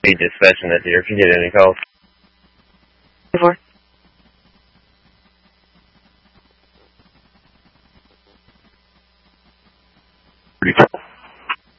Be dispatching that here if you get any calls. 4.